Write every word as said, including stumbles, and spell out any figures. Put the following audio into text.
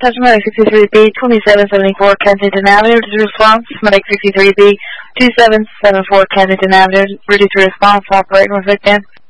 Customer sixty-three B, twenty-seven seventy-four Kensington Avenue, ready to response. Medic sixty-three B, twenty-seven seventy-four Kensington Avenue, ready to response. Operator, again.